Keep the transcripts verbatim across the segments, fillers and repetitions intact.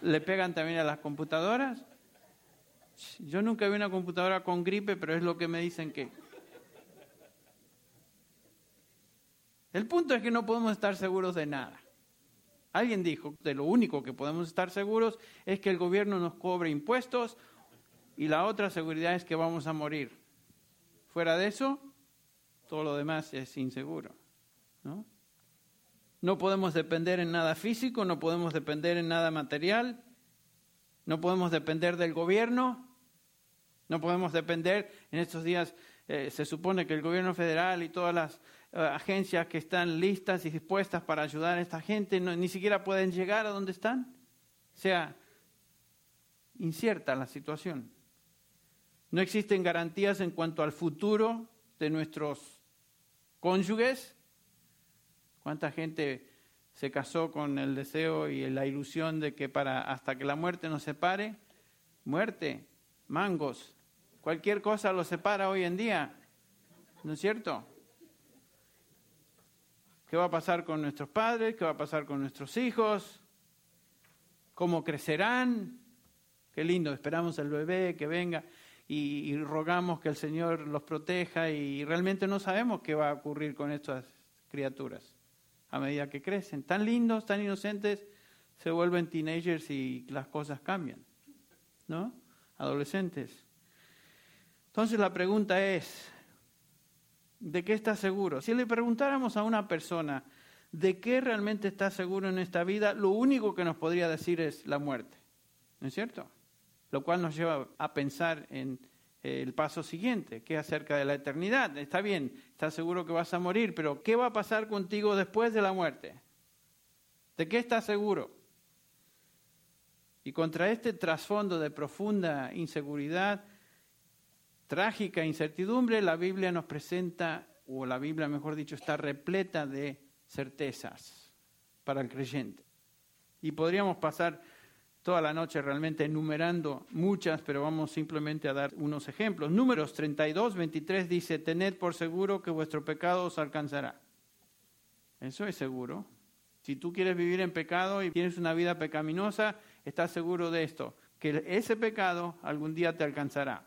¿Le pegan también a las computadoras? Yo nunca vi una computadora con gripe, pero es lo que me dicen que... El punto es que no podemos estar seguros de nada. Alguien dijo, de lo único que podemos estar seguros es que el gobierno nos cobre impuestos y la otra seguridad es que vamos a morir. Fuera de eso, todo lo demás es inseguro, ¿no? No podemos depender en nada físico, no podemos depender en nada material, no podemos depender del gobierno, no podemos depender, en estos días eh, se supone que el gobierno federal y todas las eh, agencias que están listas y dispuestas para ayudar a esta gente, no, ni siquiera pueden llegar a donde están. O sea, incierta la situación. No existen garantías en cuanto al futuro de nuestros cónyuges. ¿Cuánta gente se casó con el deseo y la ilusión de que para hasta que la muerte nos separe? Muerte, mangos, cualquier cosa los separa hoy en día, ¿no es cierto? ¿Qué va a pasar con nuestros padres? ¿Qué va a pasar con nuestros hijos? ¿Cómo crecerán? Qué lindo, esperamos al bebé que venga y, y rogamos que el Señor los proteja y realmente no sabemos qué va a ocurrir con estas criaturas a medida que crecen. Tan lindos, tan inocentes, se vuelven teenagers y las cosas cambian, ¿no? Adolescentes. Entonces la pregunta es, ¿de qué estás seguro? Si le preguntáramos a una persona, ¿de qué realmente está seguro en esta vida? Lo único que nos podría decir es la muerte, ¿no es cierto? Lo cual nos lleva a pensar en el paso siguiente, que es acerca de la eternidad. Está bien, estás seguro que vas a morir, pero ¿qué va a pasar contigo después de la muerte? ¿De qué estás seguro? Y contra este trasfondo de profunda inseguridad, trágica incertidumbre, la Biblia nos presenta, o la Biblia mejor dicho, está repleta de certezas para el creyente. Y podríamos pasar toda la noche realmente enumerando muchas, pero vamos simplemente a dar unos ejemplos. Números treinta y dos, veintitrés dice, tened por seguro que vuestro pecado os alcanzará. Eso es seguro. Si tú quieres vivir en pecado y tienes una vida pecaminosa, estás seguro de esto, que ese pecado algún día te alcanzará.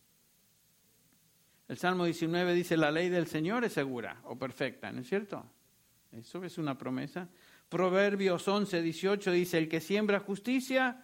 El Salmo diecinueve dice, la ley del Señor es segura o perfecta, ¿no es cierto? Eso es una promesa. Proverbios once, dieciocho dice, el que siembra justicia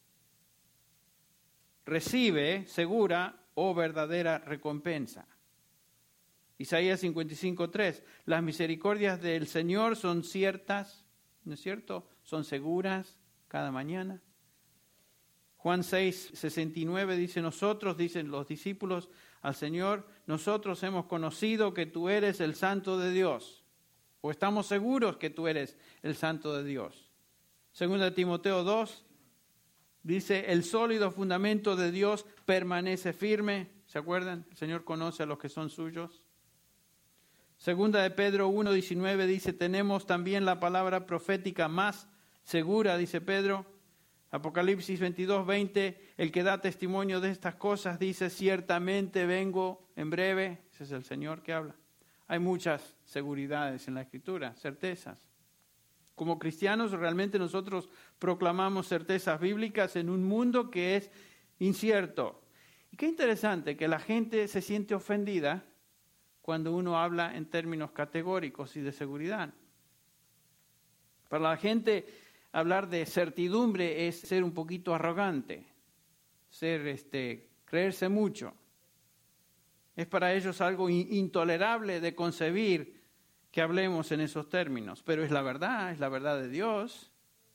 recibe segura o verdadera recompensa. Isaías cincuenta y cinco, tres, las misericordias del Señor son ciertas, ¿no es cierto? Son seguras cada mañana. Juan seis, sesenta y nueve dice, nosotros, dicen los discípulos al Señor, nosotros hemos conocido que tú eres el Santo de Dios. O estamos seguros que tú eres el Santo de Dios. Segunda de Timoteo dos, dice, el sólido fundamento de Dios permanece firme. ¿Se acuerdan? El Señor conoce a los que son suyos. Segunda de Pedro uno, diecinueve dice, tenemos también la palabra profética más segura, dice Pedro. Apocalipsis veintidós, veinte, el que da testimonio de estas cosas dice, ciertamente vengo en breve. Ese es el Señor que habla. Hay muchas seguridades en la Escritura, certezas. Como cristianos, realmente nosotros proclamamos certezas bíblicas en un mundo que es incierto. Y qué interesante que la gente se siente ofendida cuando uno habla en términos categóricos y de seguridad. Para la gente, hablar de certidumbre es ser un poquito arrogante, ser, este, creerse mucho. Es para ellos algo intolerable de concebir que hablemos en esos términos, pero es la verdad, es la verdad de Dios.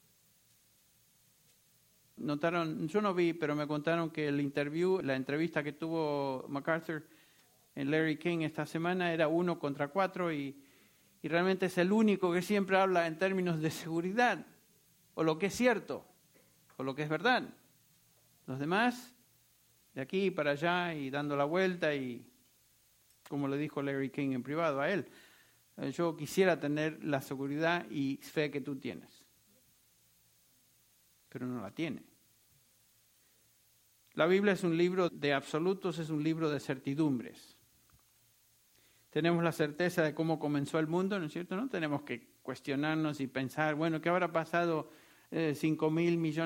Notaron, yo no vi, pero me contaron que el interview, la entrevista que tuvo MacArthur en Larry King esta semana era uno contra cuatro y, y realmente es el único que siempre habla en términos de seguridad, o lo que es cierto, o lo que es verdad. Los demás, de aquí para allá y dando la vuelta y, como le dijo Larry King en privado a él, yo quisiera tener la seguridad y fe que tú tienes, pero no la tiene. La Biblia es un libro de absolutos, es un libro de certidumbres. Tenemos la certeza de cómo comenzó el mundo, ¿no es cierto? No tenemos que cuestionarnos y pensar, bueno, ¿qué habrá pasado eh, cinco mil millones